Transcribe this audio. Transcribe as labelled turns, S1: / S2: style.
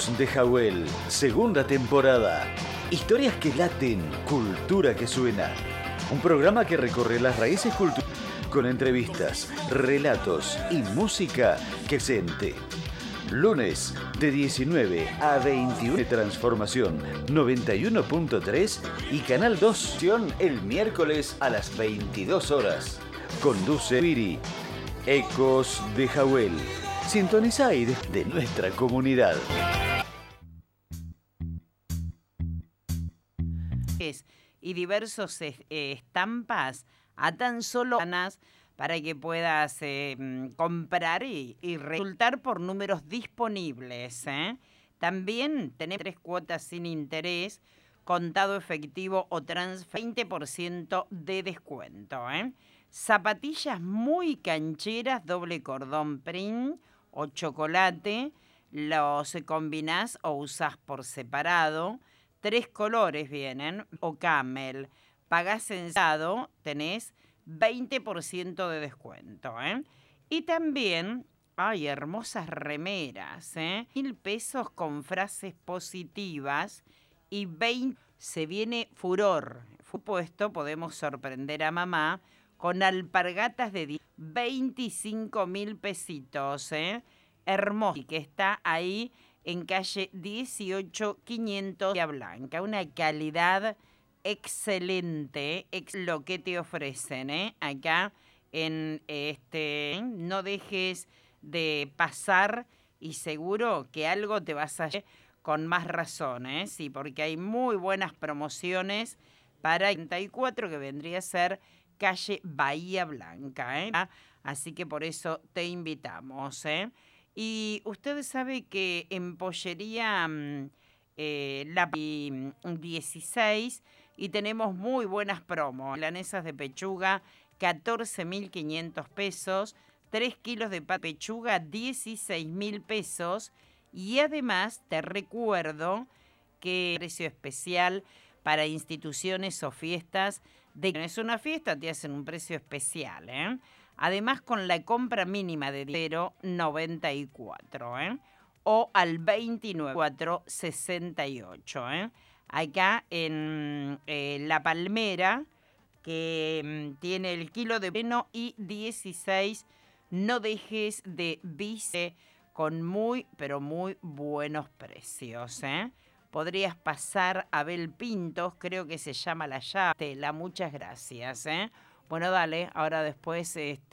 S1: Ecos de Jawel, segunda temporada. Historias que laten, cultura que suena. Un programa que recorre las raíces culturales con entrevistas, relatos y música que siente. Lunes de 19 a 21 de Transformación 91.3 y Canal 2 el miércoles a las 22 horas. Conduce Viri. Ecos de Jawel. Sintoniza aire de nuestra comunidad.
S2: Y diversos estampas a tan solo ganas para que puedas comprar y resultar por números disponibles. También tenemos 3 cuotas sin interés, contado efectivo o transfer, 20% de descuento. Zapatillas muy cancheras, doble cordón print o chocolate, los combinás o usás por separado. 3 colores vienen, o camel. Pagás sensado, tenés 20% de descuento. Y también hay hermosas remeras, 1.000 pesos con frases positivas y 20. Se viene furor. Puesto podemos sorprender a mamá con alpargatas de 25.000 pesitos, hermoso, y que está ahí en calle 18.500 Bahía Blanca. Una calidad excelente, lo que te ofrecen, acá en no dejes de pasar y seguro que algo te vas a llevar con más razón, sí, porque hay muy buenas promociones para 34 que vendría a ser calle Bahía Blanca, así que por eso te invitamos, Y usted sabe que en Pollería la 16 y tenemos muy buenas promos. Milanesas de pechuga, 14.500 pesos. 3 kilos de pechuga, 16.000 pesos. Y además te recuerdo que precio especial para instituciones o fiestas. Es una fiesta, te hacen un precio especial, Además, con la compra mínima de 0,94, o al 29,468, Acá en La Palmera, que tiene el kilo de pleno y 16, no dejes de vice con muy, pero muy buenos precios, Podrías pasar a Abel Pintos, creo que se llama la llave. Muchas gracias, Bueno, dale, ahora después